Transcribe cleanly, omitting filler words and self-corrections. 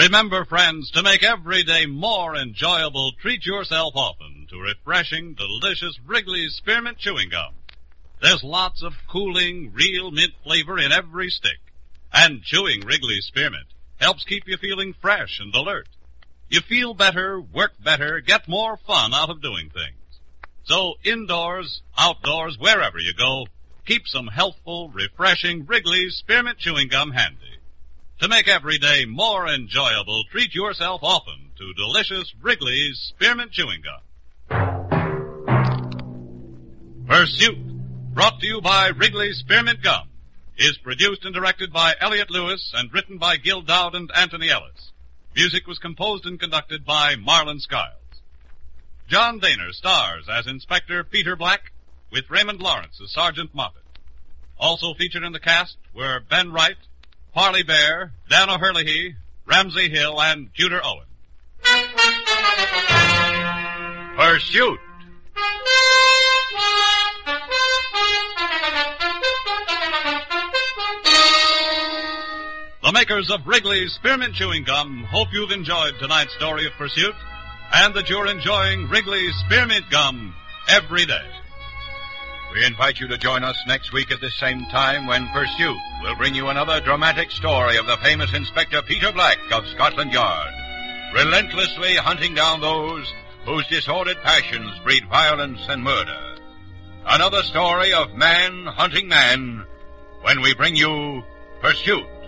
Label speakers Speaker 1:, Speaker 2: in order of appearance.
Speaker 1: Remember, friends, to make every day more enjoyable, treat yourself often to refreshing, delicious Wrigley's Spearmint Chewing Gum. There's lots of cooling, real mint flavor in every stick. And chewing Wrigley's Spearmint helps keep you feeling fresh and alert. You feel better, work better, get more fun out of doing things. So indoors, outdoors, wherever you go, keep some healthful, refreshing Wrigley's Spearmint Chewing Gum handy. To make every day more enjoyable, treat yourself often to delicious Wrigley's Spearmint Chewing Gum. Pursuit, brought to you by Wrigley's Spearmint Gum, is produced and directed by Elliott Lewis and written by Gil Dowd and Anthony Ellis. Music was composed and conducted by Marlon Skiles. John Daner stars as Inspector Peter Black, with Raymond Lawrence as Sergeant Moffat. Also featured in the cast were Ben Wright, Parley Bear, Dan O'Herlihy, Ramsey Hill, and Judah Owen. Pursuit. The makers of Wrigley's Spearmint Chewing Gum hope you've enjoyed tonight's story of Pursuit, and that you're enjoying Wrigley's Spearmint Gum every day.
Speaker 2: We invite you to join us next week at this same time when Pursuit will bring you another dramatic story of the famous Inspector Peter Black of Scotland Yard, relentlessly hunting down those whose disordered passions breed violence and murder. Another story of man hunting man when we bring you Pursuit.